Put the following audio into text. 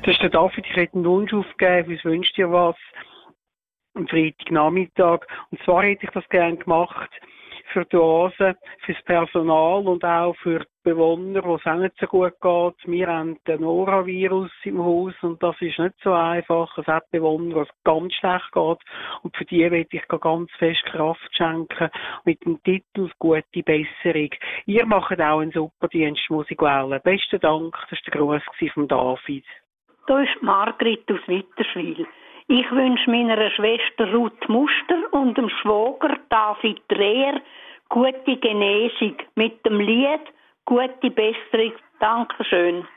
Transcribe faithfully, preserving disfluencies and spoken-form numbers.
Das ist der David, ich hätte einen Wunsch aufgegeben, was wünscht dir was? Am Freitagnachmittag. Und zwar hätte ich das gerne gemacht für die Oase, für das Personal und auch für die Bewohner, wo es auch nicht so gut geht. Wir haben den Norovirus im Haus und das ist nicht so einfach. Es hat Bewohner, wo es ganz schlecht geht. Und für die will ich ganz fest Kraft schenken mit dem Titel «Gute Besserung». Ihr macht auch einen super Dienst, muss ich wählen. Besten Dank, das war der Gruß von David. Da ist Margrit aus Witterswil. Ich wünsche meiner Schwester Ruth Muster und dem Schwager David Dreher gute Genesung mit dem Lied «Gute Besserung». Dankeschön.